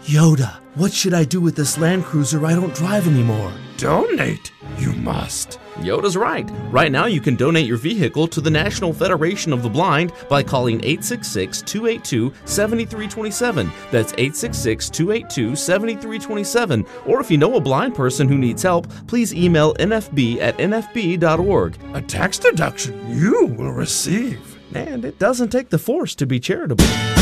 Yoda, what should I do with this Land Cruiser I don't drive anymore? Donate, you must. Yoda's right. Right now you can donate your vehicle to the National Federation of the Blind by calling 866-282-7327. That's 866-282-7327. Or if you know a blind person who needs help, please email nfb@nfb.org. A tax deduction you will receive. And it doesn't take the Force to be charitable.